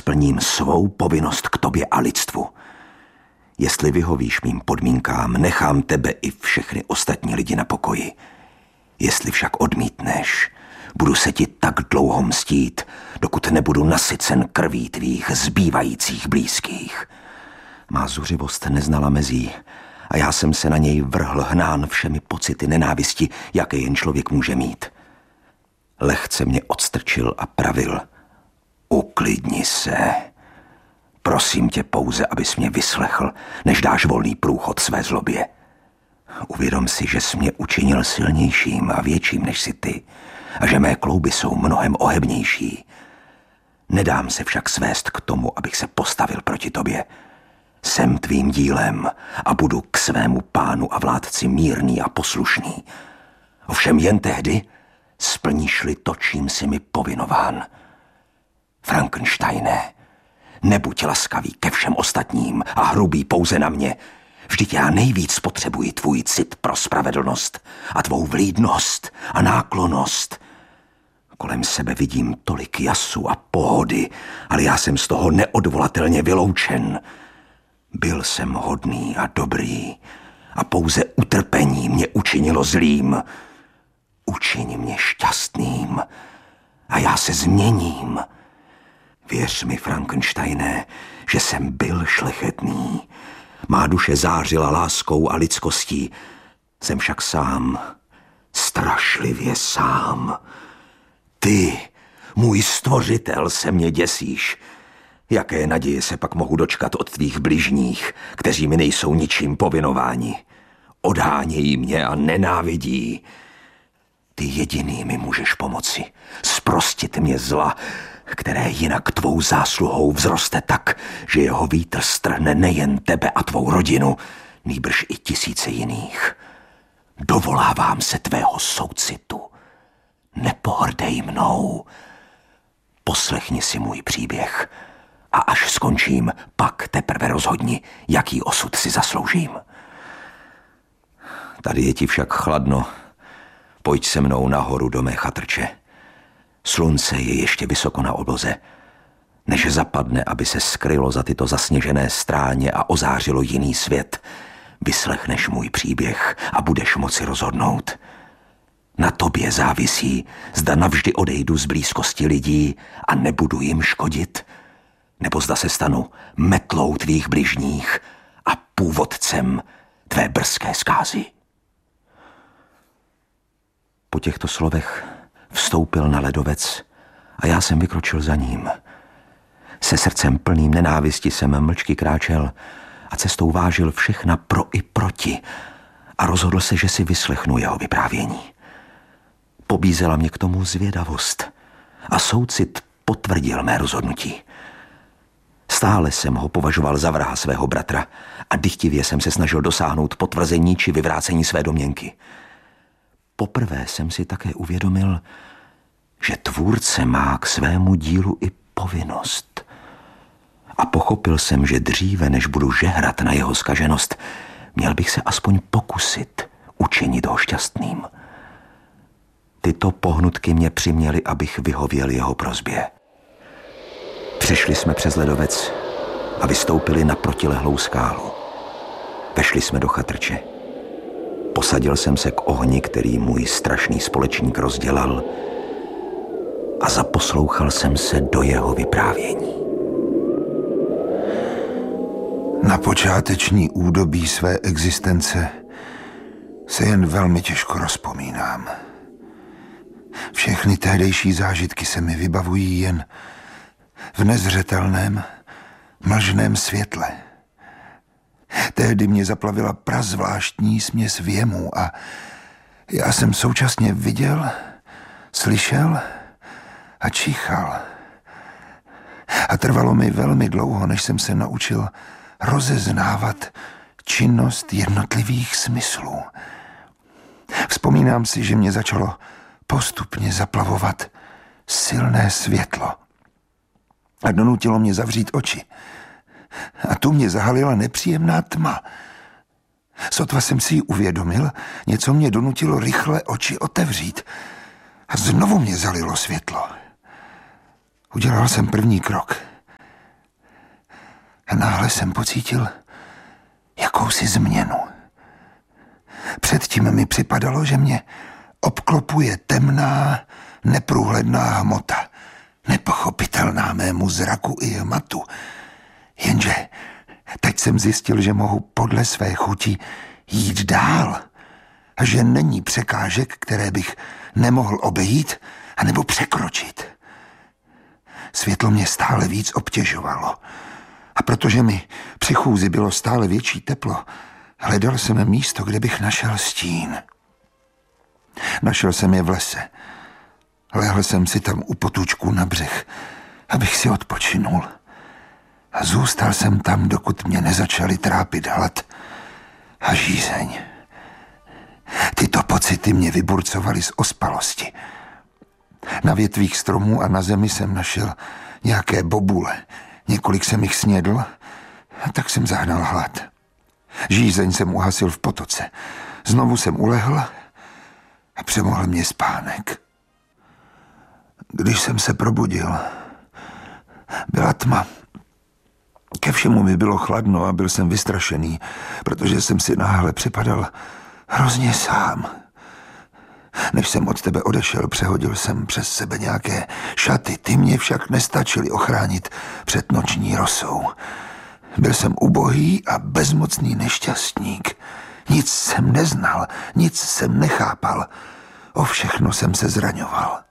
splním svou povinnost k tobě a lidstvu. Jestli vyhovíš mým podmínkám, nechám tebe i všechny ostatní lidi na pokoji. Jestli však odmítneš, budu se ti tak dlouho mstít, dokud nebudu nasycen krví tvých zbývajících blízkých. Má zuřivost neznala mezí a já jsem se na něj vrhl hnán všemi pocity nenávisti, jaké jen člověk může mít. Lehce mě odstrčil a pravil: uklidni se. Prosím tě pouze, abys mě vyslechl, než dáš volný průchod své zlobě. Uvědom si, že jsi mě učinil silnějším a větším než si ty a že mé klouby jsou mnohem ohebnější. Nedám se však svést k tomu, abych se postavil proti tobě. Jsem tvým dílem a budu k svému pánu a vládci mírný a poslušný. Ovšem jen tehdy splníš-li to, čím jsi mi povinován. Frankensteine, nebuď laskavý ke všem ostatním a hrubý pouze na mě. Vždyť já nejvíc potřebuji tvůj cit pro spravedlnost a tvou vlídnost a náklonnost. Kolem sebe vidím tolik jasu a pohody, ale já jsem z toho neodvolatelně vyloučen. Byl jsem hodný a dobrý a pouze utrpení mě učinilo zlým. Učiň mě šťastným a já se změním. Věř mi, Frankensteine, že jsem byl šlechetný. Má duše zářila láskou a lidskostí. Jsem však sám, strašlivě sám. Ty, můj stvořitel, se mě děsíš. Jaké naděje se pak mohu dočkat od tvých bližních, kteří mi nejsou ničím povinováni? Odhánějí mě a nenávidí. Ty jediný mi můžeš pomoci, zprostit mě zla, které jinak tvou zásluhou vzroste tak, že jeho vítr strhne nejen tebe a tvou rodinu, nýbrž i tisíce jiných. Dovolávám se tvého soucitu. Nepohrdej mnou. Poslechni si můj příběh a až skončím, pak teprve rozhodni, jaký osud si zasloužím. Tady je ti však chladno. Pojď se mnou nahoru do mé chatrče. Slunce je ještě vysoko na obloze. Než zapadne, aby se skrylo za tyto zasněžené stráně a ozářilo jiný svět, vyslechneš můj příběh a budeš moci rozhodnout. Na tobě závisí, zda navždy odejdu z blízkosti lidí a nebudu jim škodit, nebo zda se stanu metlou tvých bližních a původcem tvé brzké zkázy. Po těchto slovech vstoupil na ledovec a já jsem vykročil za ním. Se srdcem plným nenávisti jsem mlčky kráčel a cestou vážil všechna pro i proti a rozhodl se, že si vyslechnu jeho vyprávění. Pobízela mě k tomu zvědavost a soucit potvrdil mé rozhodnutí. Stále jsem ho považoval za vraha svého bratra a dychtivě jsem se snažil dosáhnout potvrzení či vyvrácení své domněnky. Poprvé jsem si také uvědomil, že tvůrce má k svému dílu i povinnost. A pochopil jsem, že dříve, než budu žehrat na jeho zkaženost, měl bych se aspoň pokusit učinit ho šťastným. Tyto pohnutky mě přiměly, abych vyhověl jeho prosbě. Přišli jsme přes ledovec a vystoupili na protilehlou skálu. Vešli jsme do chatrče. Posadil jsem se k ohni, který můj strašný společník rozdělal, a zaposlouchal jsem se do jeho vyprávění. Na počáteční údobí své existence se jen velmi těžko rozpomínám. Všechny tehdejší zážitky se mi vybavují jen v nezřetelném, mlžném světle. Tehdy mě zaplavila prazvláštní směs věmů a já jsem současně viděl, slyšel a čichal. A trvalo mi velmi dlouho, než jsem se naučil rozeznávat činnost jednotlivých smyslů. Vzpomínám si, že mě začalo postupně zaplavovat silné světlo a donutilo mě zavřít oči. A tu mě zahalila nepříjemná tma. Sotva jsem si ji uvědomil, něco mě donutilo rychle oči otevřít a znovu mě zalilo světlo. Udělal jsem první krok A náhle jsem pocítil jakousi změnu. Předtím mi připadalo, že mě obklopuje temná, neprůhledná hmota, nepochopitelná mému zraku i hmatu. Jenže teď jsem zjistil, že mohu podle své chuti jít dál a že není překážek, které bych nemohl obejít anebo překročit. Světlo mě stále víc obtěžovalo a protože mi při chůzi bylo stále větší teplo, hledal jsem místo, kde bych našel stín. Našel jsem je v lese. Lehl jsem si tam u potůčku na břeh, abych si odpočinul. A zůstal jsem tam, dokud mě nezačaly trápit hlad a žízeň. Tyto pocity mě vyburcovaly z ospalosti. Na větvích stromů a na zemi jsem našel nějaké bobule. Několik jsem jich snědl a tak jsem zahnal hlad. Žízeň jsem uhasil v potoce. Znovu jsem ulehl a přemohl mě spánek. Když jsem se probudil, byla tma. Ke všemu mi bylo chladno a byl jsem vystrašený, protože jsem si náhle připadal hrozně sám. Než jsem od tebe odešel, přehodil jsem přes sebe nějaké šaty. Ty mě však nestačily ochránit před noční rosou. Byl jsem ubohý a bezmocný nešťastník. Nic jsem neznal, nic jsem nechápal. O všechno jsem se zraňoval.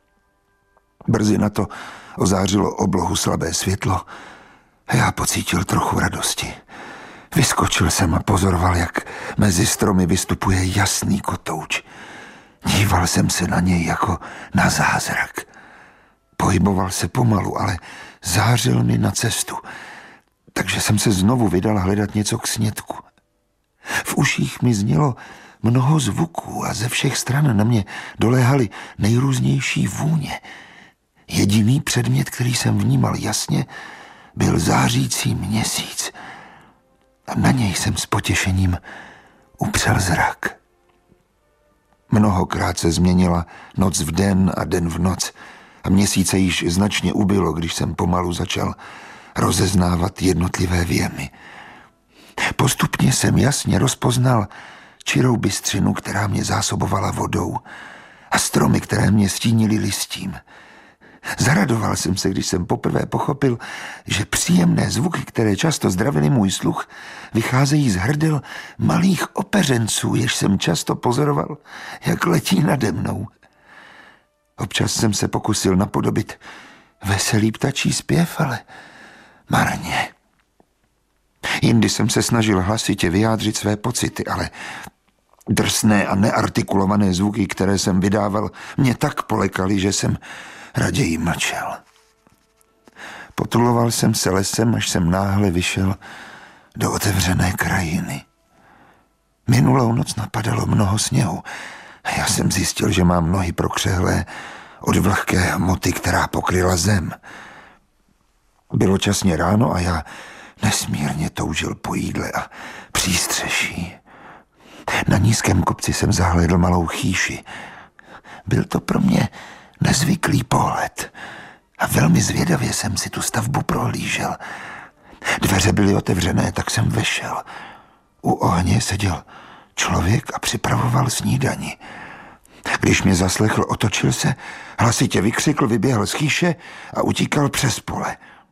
Brzy na to ozářilo oblohu slabé světlo a já pocítil trochu radosti. Vyskočil jsem a pozoroval, jak mezi stromy vystupuje jasný kotouč. Díval jsem se na něj jako na zázrak. Pohyboval se pomalu, ale zářil mi na cestu. Takže jsem se znovu vydal hledat něco k snědku. V uších mi znělo mnoho zvuků a ze všech stran na mě doléhaly nejrůznější vůně. Jediný předmět, který jsem vnímal jasně, byl zářící měsíc. A na něj jsem s potěšením upřel zrak. Mnohokrát se změnila noc v den a den v noc a měsíce již značně ubylo, když jsem pomalu začal rozeznávat jednotlivé věmy. Postupně jsem jasně rozpoznal čirou bystřinu, která mě zásobovala vodou, a stromy, které mě stínily listím. Zaradoval jsem se, když jsem poprvé pochopil, že příjemné zvuky, které často zdravily můj sluch, vycházejí z hrdel malých opeřenců, jež jsem často pozoroval, jak letí nade mnou. Občas jsem se pokusil napodobit veselý ptačí zpěv, ale marně. Jindy jsem se snažil hlasitě vyjádřit své pocity, ale drsné a neartikulované zvuky, které jsem vydával, mě tak polekaly, že jsem raději mlčel. Potuloval jsem se lesem, až jsem náhle vyšel do otevřené krajiny. Minulou noc napadalo mnoho sněhu a já jsem zjistil, že mám nohy prokřehlé od vlhké hmoty, která pokryla zem. Bylo časně ráno a já nesmírně toužil po jídle a přístřeší. Na nízkém kopci jsem zahlédl malou chýši. Byl to pro mě nezvyklý pohled a velmi zvědavě jsem si tu stavbu prohlížel. Dveře byly otevřené, tak jsem vešel. U ohně seděl člověk a připravoval snídani. Když mě zaslechl, otočil se, hlasitě vykřikl, vyběhl z chýše a utíkal přes pole.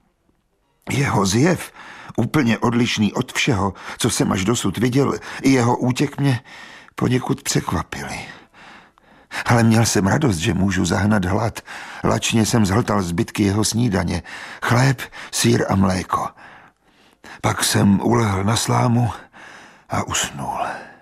Jeho zjev, úplně odlišný od všeho, co jsem až dosud viděl, i jeho útěk mě poněkud překvapili. Ale měl jsem radost, že můžu zahnat hlad. Lačně jsem zhltal zbytky jeho snídaně, chléb, sýr a mléko. Pak jsem ulehl na slámu a usnul.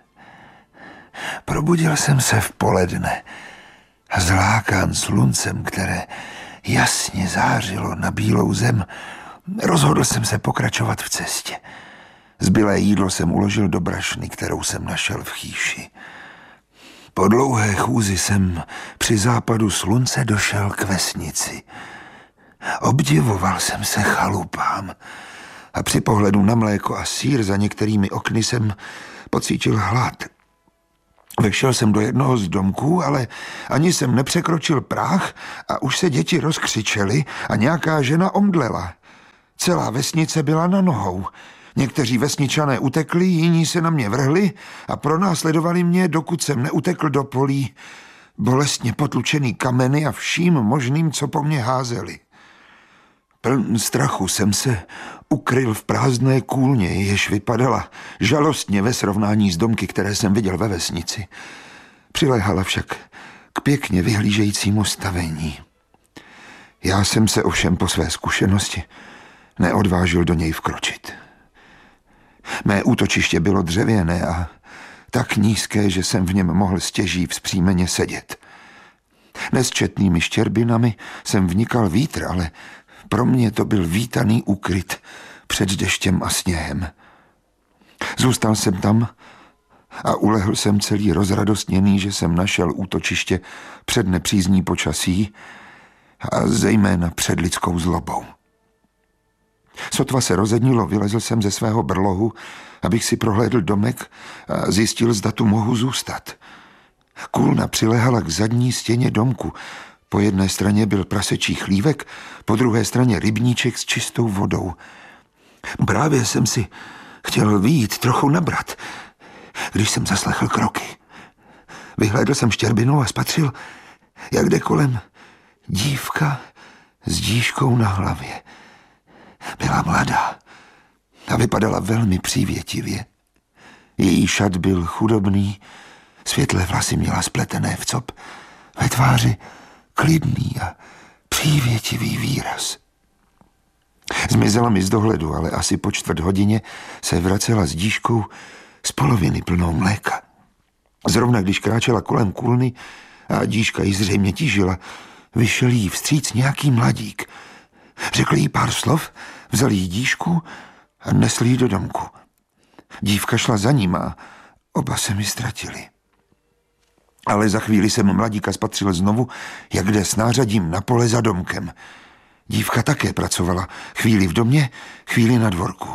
Probudil jsem se v poledne a zlákán sluncem, které jasně zářilo na bílou zem, rozhodl jsem se pokračovat v cestě. Zbylé jídlo jsem uložil do brašny, kterou jsem našel v chýši. Po dlouhé chůzi jsem při západu slunce došel k vesnici. Obdivoval jsem se chalupám a při pohledu na mléko a sýr za některými okny jsem pocítil hlad. Vešel jsem do jednoho z domků, ale ani jsem nepřekročil práh a už se děti rozkřičely a nějaká žena omdlela. Celá vesnice byla na nohou. Někteří vesničané utekli, jiní se na mě vrhli a pronásledovali mě, dokud jsem neutekl do polí, bolestně potlučený kameny a vším možným, co po mně házeli. Pln strachu jsem se ukryl v prázdné kůlně, jež vypadala žalostně ve srovnání s domky, které jsem viděl ve vesnici. Přiléhala však k pěkně vyhlížejícímu stavení. Já jsem se ovšem po své zkušenosti neodvážil do něj vkročit. Mé útočiště bylo dřevěné a tak nízké, že jsem v něm mohl stěží vzpřímeně sedět. Nesčetnými štěrbinami jsem vnikal vítr, ale pro mě to byl vítaný úkryt před deštěm a sněhem. Zůstal jsem tam a ulehl jsem celý rozradostněný, že jsem našel útočiště před nepřízní počasí a zejména před lidskou zlobou. Sotva se rozednilo, vylezl jsem ze svého brlohu, abych si prohlédl domek a zjistil, zda tu mohu zůstat. Kůlna přilehala k zadní stěně domku. Po jedné straně byl prasečí chlívek, po druhé straně rybníček s čistou vodou. Právě jsem si chtěl vyjít trochu nabrat, když jsem zaslechl kroky. Vyhlédl jsem štěrbinu a spatřil, jak jde kolem dívka s díškou na hlavě. Byla mladá a vypadala velmi přívětivě. Její šat byl chudobný, světlé vlasy měla spletené v cop, ve tváři klidný a přívětivý výraz. Zmizela mi z dohledu, ale asi po 4:15 se vracela s díškou z poloviny plnou mléka. Zrovna když kráčela kolem kůlny a díška ji zřejmě tížila, vyšel jí vstříc nějaký mladík. Řekl jí pár slov, vzal jí díšku a nesl jí do domku. Dívka šla za ním a oba se mi ztratili. Ale za chvíli jsem mladíka spatřil znovu, jak jde s nářadím na pole za domkem. Dívka také pracovala, chvíli v domě, chvíli na dvorku.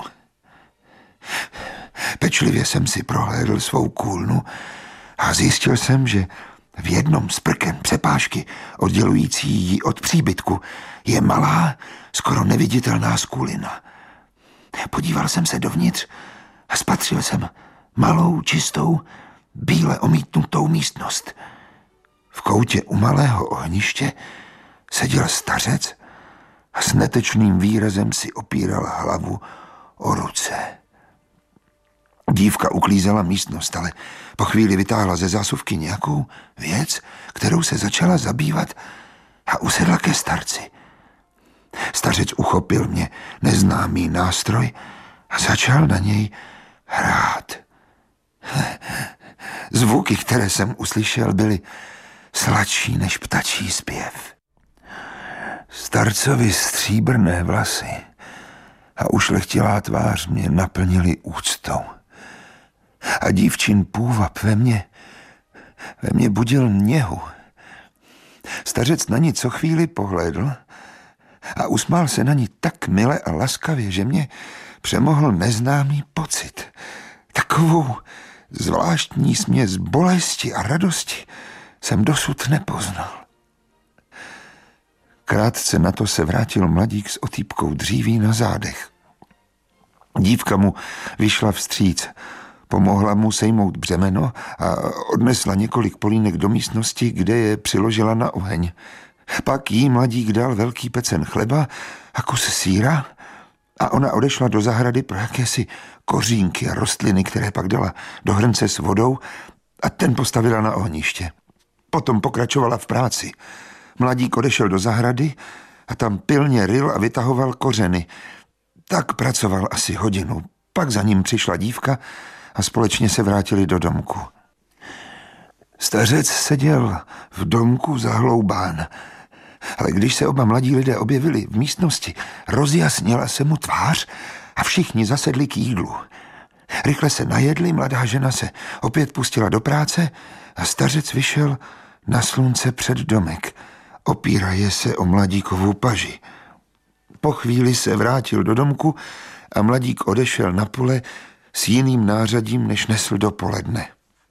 Pečlivě jsem si prohlédl svou kůlnu a zjistil jsem, že v jednom z prken přepážky, oddělující ji od příbytku, je malá, skoro neviditelná skulina. Podíval jsem se dovnitř a spatřil jsem malou, čistou, bíle omítnutou místnost. V koutě u malého ohniště seděl stařec a s netečným výrazem si opíral hlavu o ruce. Dívka uklízela místnost, ale po chvíli vytáhla ze zásuvky nějakou věc, kterou se začala zabývat a usedla ke starci. Stařec uchopil mě neznámý nástroj a začal na něj hrát. Zvuky, které jsem uslyšel, byly sladší než ptačí zpěv. Starcovi stříbrné vlasy a ušlechtilá tvář mě naplnili úctou. A dívčin půvab ve mně budil něhu. Stařec na ní co chvíli pohlédl a usmál se na ní tak mile a laskavě, že mě přemohl neznámý pocit. Takovou zvláštní směs bolesti a radosti jsem dosud nepoznal. Krátce na to se vrátil mladík s otýpkou dříví na zádech. Dívka mu vyšla vstříc, pomohla mu sejmout břemeno a odnesla několik polínek do místnosti, kde je přiložila na oheň. Pak jí mladík dal velký pecen chleba a kus sýra a ona odešla do zahrady pro jakési kořínky a rostliny, které pak dala do hrnce s vodou a ten postavila na ohniště. Potom pokračovala v práci. Mladík odešel do zahrady a tam pilně ryl a vytahoval kořeny. Tak pracoval asi hodinu. Pak za ním přišla dívka a společně se vrátili do domku. Stařec seděl v domku zahloubán, ale když se oba mladí lidé objevili v místnosti, rozjasnila se mu tvář a všichni zasedli k jídlu. Rychle se najedli, mladá žena se opět pustila do práce a stařec vyšel na slunce před domek. Opíraje se o mladíkovou paži. Po chvíli se vrátil do domku a mladík odešel na pole s jiným nářadím, než nesl dopoledne.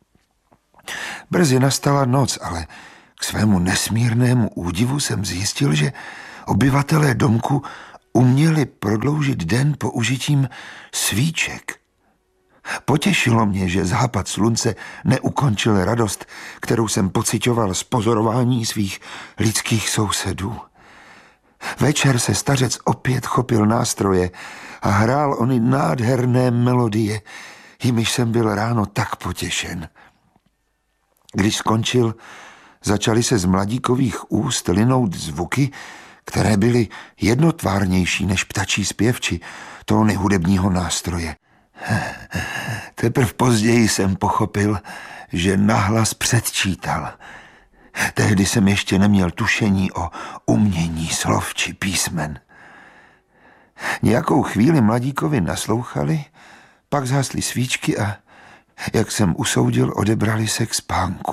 Brzy nastala noc, ale k svému nesmírnému údivu jsem zjistil, že obyvatelé domku uměli prodloužit den použitím svíček. Potěšilo mě, že západ slunce neukončil radost, kterou jsem pociťoval z pozorování svých lidských sousedů. Večer se stařec opět chopil nástroje a hrál ony nádherné melodie, jimiž jsem byl ráno tak potěšen. Když skončil, začaly se z mladíkových úst linout zvuky, které byly jednotvárnější než ptačí zpěv či tóny hudebního nástroje. Teprv později jsem pochopil, že nahlas předčítal. Tehdy jsem ještě neměl tušení o umění slov či písmen. Nějakou chvíli mladíkovi naslouchali, pak zhasly svíčky a, jak jsem usoudil, odebrali se k spánku.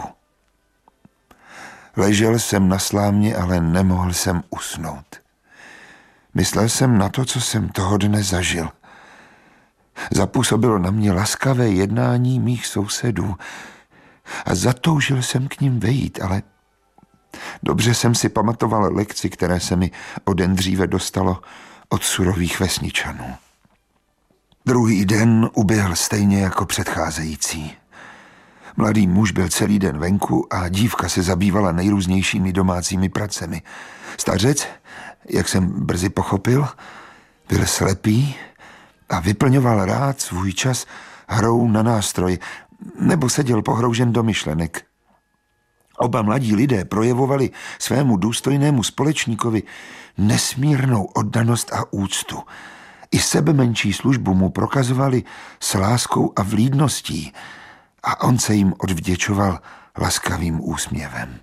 Ležel jsem na slámě, ale nemohl jsem usnout. Myslel jsem na to, co jsem toho dne zažil. Zapůsobilo na mě laskavé jednání mých sousedů a zatoužil jsem k nim vejít, ale dobře jsem si pamatoval lekci, které se mi o den dříve dostalo od surových vesničanů. Druhý den uběhl stejně jako předcházející. Mladý muž byl celý den venku a dívka se zabývala nejrůznějšími domácími pracemi. Stařec, jak jsem brzy pochopil, byl slepý a vyplňoval rád svůj čas hrou na nástroj, nebo seděl pohroužen do myšlenek. Oba mladí lidé projevovali svému důstojnému společníkovi nesmírnou oddanost a úctu. I sebemenší službu mu prokazovali s láskou a vlídností a on se jim odvděčoval laskavým úsměvem.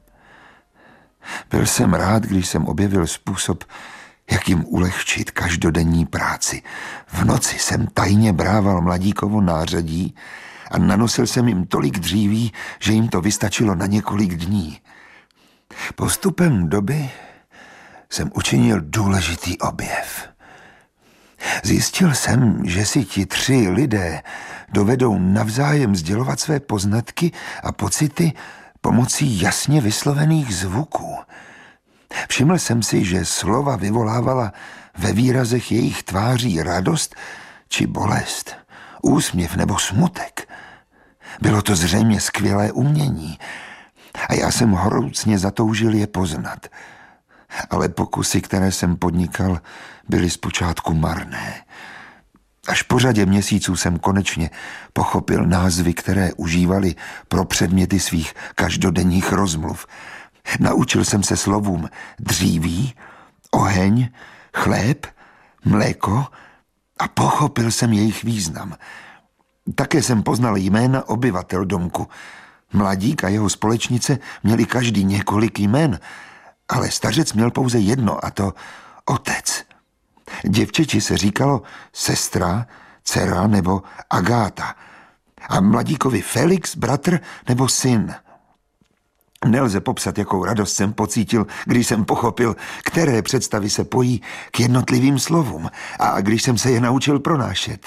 Byl jsem rád, když jsem objevil způsob, jak jim ulehčit každodenní práci. V noci jsem tajně brával mladíkovo nářadí a nanosil jsem jim tolik dříví, že jim to vystačilo na několik dní. Postupem doby jsem učinil důležitý objev. Zjistil jsem, že si ti 3 lidé dovedou navzájem sdělovat své poznatky a pocity pomocí jasně vyslovených zvuků. Všiml jsem si, že slova vyvolávala ve výrazech jejich tváří radost či bolest, úsměv nebo smutek. Bylo to zřejmě skvělé umění a já jsem horoucně zatoužil je poznat. Ale pokusy, které jsem podnikal, byly zpočátku marné. Až po řadě měsíců jsem konečně pochopil názvy, které užívali pro předměty svých každodenních rozmluv. Naučil jsem se slovům dříví, oheň, chléb, mléko a pochopil jsem jejich význam. Také jsem poznal jména obyvatel domku. Mladík a jeho společnice měli každý několik jmen, ale stařec měl pouze jedno, a to otec. Děvčeči se říkalo sestra, dcera nebo Agáta a mladíkovi Felix, bratr nebo syn. Nelze popsat, jakou radost jsem pocítil, když jsem pochopil, které představy se pojí k jednotlivým slovům a když jsem se je naučil pronášet.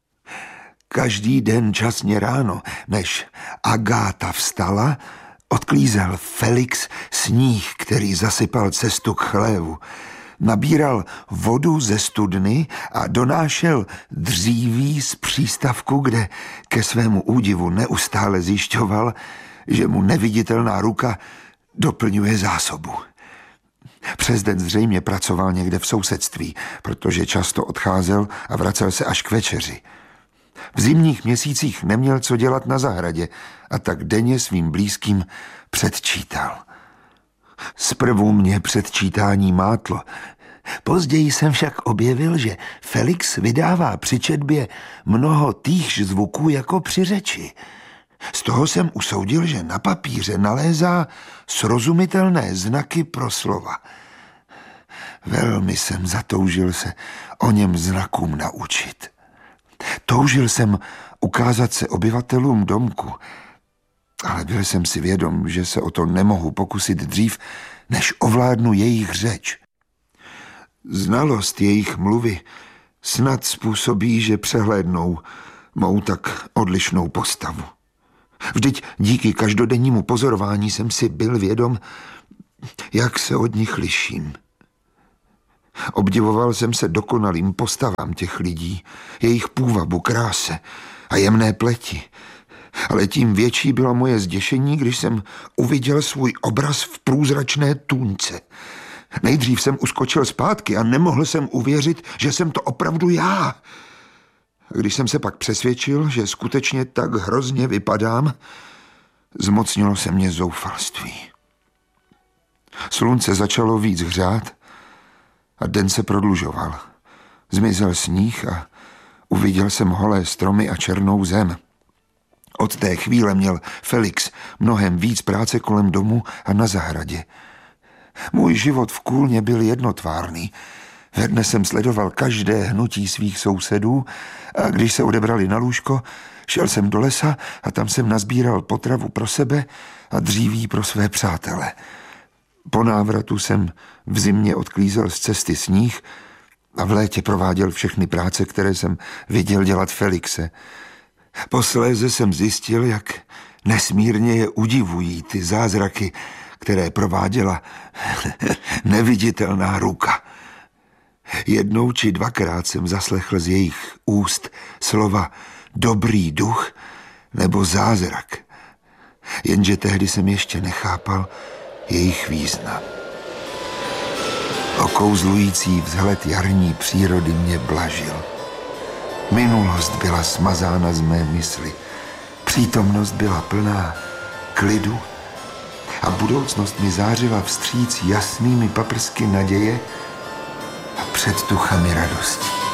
Každý den časně ráno, než Agáta vstala, odklízel Felix sníh, který zasypal cestu k chlévu. Nabíral vodu ze studny a donášel dříví z přístavku, kde ke svému údivu neustále zjišťoval, že mu neviditelná ruka doplňuje zásobu. Přes den zřejmě pracoval někde v sousedství, protože často odcházel a vracel se až k večeři. V zimních měsících neměl co dělat na zahradě a tak denně svým blízkým předčítal. Zprvu mě předčítání mátlo. Později jsem však objevil, že Felix vydává při četbě mnoho týchž zvuků jako při řeči. Z toho jsem usoudil, že na papíře nalézá srozumitelné znaky pro slova. Velmi jsem zatoužil se o něm znakům naučit. Toužil jsem ukázat se obyvatelům domku, ale byl jsem si vědom, že se o to nemohu pokusit dřív, než ovládnu jejich řeč. Znalost jejich mluvy snad způsobí, že přehlédnou mou tak odlišnou postavu. Vždyť díky každodennímu pozorování jsem si byl vědom, jak se od nich liším. Obdivoval jsem se dokonalým postavám těch lidí, jejich půvabu, kráse a jemné pleti. Ale tím větší bylo moje zděšení, když jsem uviděl svůj obraz v průzračné tůňce. Nejdřív jsem uskočil zpátky a nemohl jsem uvěřit, že jsem to opravdu já. Když jsem se pak přesvědčil, že skutečně tak hrozně vypadám, zmocnilo se mě zoufalství. Slunce začalo víc hřát a den se prodlužoval. Zmizel sníh a uviděl jsem holé stromy a černou zem. Od té chvíle měl Felix mnohem víc práce kolem domu a na zahradě. Můj život v Kůlně byl jednotvárný. Ve dne jsem sledoval každé hnutí svých sousedů a když se odebrali na lůžko, šel jsem do lesa a tam jsem nazbíral potravu pro sebe a dříví pro své přátele. Po návratu jsem v zimě odklízel z cesty sníh a v létě prováděl všechny práce, které jsem viděl dělat Felixe. Posléze jsem zjistil, jak nesmírně je udivují ty zázraky, které prováděla neviditelná ruka. Jednou či dvakrát jsem zaslechl z jejich úst slova dobrý duch nebo zázrak, jenže tehdy jsem ještě nechápal jejich význam. Okouzlující vzhled jarní přírody mě blažil. Minulost byla smazána z mé mysli, přítomnost byla plná klidu a budoucnost mi zářila vstříc jasnými paprsky naděje a předtuchami radosti.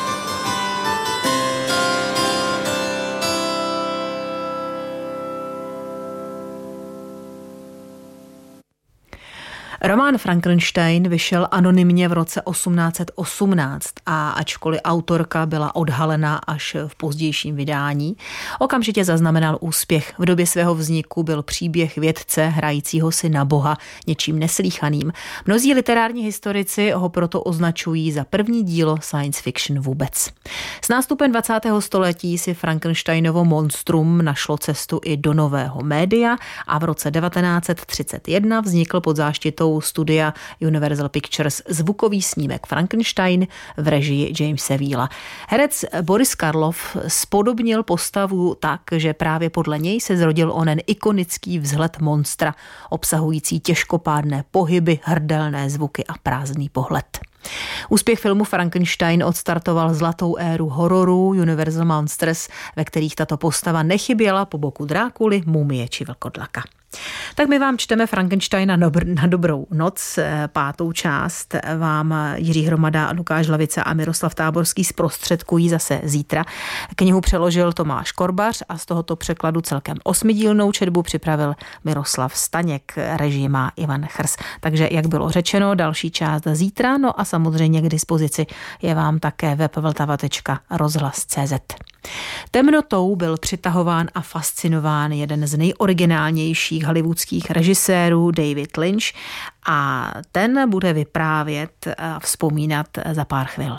Román Frankenstein vyšel anonymně v roce 1818 a ačkoliv autorka byla odhalena až v pozdějším vydání, okamžitě zaznamenal úspěch. V době svého vzniku byl příběh vědce hrajícího si na Boha něčím neslýchaným. Mnozí literární historici ho proto označují za první dílo science fiction vůbec. S nástupem 20. století si Frankensteinovo monstrum našlo cestu i do nového média a v roce 1931 vznikl pod záštitou studia Universal Pictures zvukový snímek Frankenstein v režii Jamese Wheela. Herec Boris Karloff spodobnil postavu tak, že právě podle něj se zrodil onen ikonický vzhled monstra, obsahující těžkopádné pohyby, hrdelné zvuky a prázdný pohled. Úspěch filmu Frankenstein odstartoval zlatou éru hororů Universal Monsters, ve kterých tato postava nechyběla po boku Drákuly, mumie či vlkodlaka. Tak my vám čteme Frankensteina na dobrou noc. 5. část vám Jiří Hromada, Lukáš Hlavice a Miroslav Táborský zprostředkují zase zítra. Knihu přeložil Tomáš Korbař a z tohoto překladu celkem 8dílnou četbu připravil Miroslav Staněk, režii má Ivan Chrs. Takže, jak bylo řečeno, další část zítra, no a samozřejmě k dispozici je vám také web vltava.rozhlas.cz. Temnotou byl přitahován a fascinován jeden z nejoriginálnějších hollywoodských režisérů David Lynch a ten bude vyprávět a vzpomínat za pár chvil.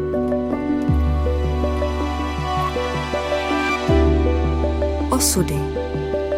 Osudy.